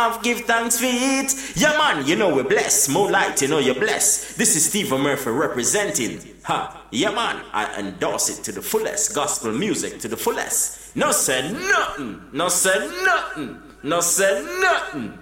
Give thanks for it. Yeah, man, you know we're blessed. More light, you know you're blessed. This is Stephen Murphy representing. Yeah, man, I endorse it to the fullest. Gospel music to the fullest. No say nothing. No say nothing. No say nothing.